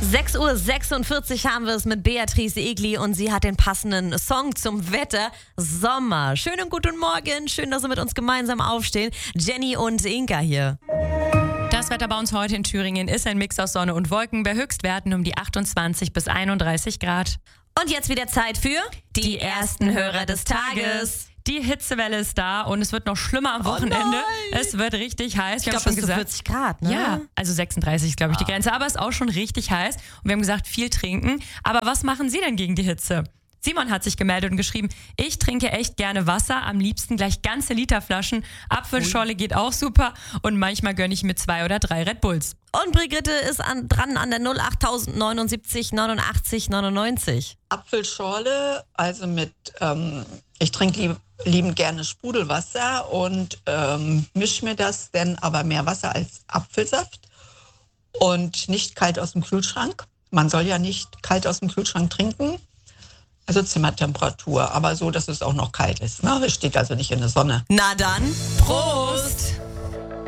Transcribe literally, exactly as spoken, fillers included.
sechs Uhr sechsundvierzig haben wir es mit Beatrice Egli und sie hat den passenden Song zum Wetter. Sommer. Schönen guten Morgen. Schön, dass Sie mit uns gemeinsam aufstehen. Jenny und Inka hier. Das Wetter bei uns heute in Thüringen ist ein Mix aus Sonne und Wolken bei Höchstwerten um die achtundzwanzig bis einunddreißig Grad. Und jetzt wieder Zeit für die ersten Hörer des Tages. Die Hitzewelle ist da und es wird noch schlimmer am Wochenende. Oh es wird richtig heiß. Ich glaube, bis zu vierzig Grad, ne? Ja, also sechsunddreißig ist, glaube ich, die Grenze. Aber es ist auch schon richtig heiß. Und wir haben gesagt, viel trinken. Aber was machen Sie denn gegen die Hitze? Simon hat sich gemeldet und geschrieben, ich trinke echt gerne Wasser, am liebsten gleich ganze Literflaschen. Apfelschorle Ui. geht auch super und manchmal gönne ich mir zwei oder drei Red Bulls. Und Brigitte ist an, dran an der null acht neun sieben neunundachtzig neunundneunzig. Apfelschorle, also mit, ähm, ich trinke lieb, liebend gerne Sprudelwasser und ähm, mische mir das dann aber mehr Wasser als Apfelsaft und nicht kalt aus dem Kühlschrank. Man soll ja nicht kalt aus dem Kühlschrank trinken. Also Zimmertemperatur, aber so, dass es auch noch kalt ist. Ne? Es steht also nicht in der Sonne. Na dann, Prost!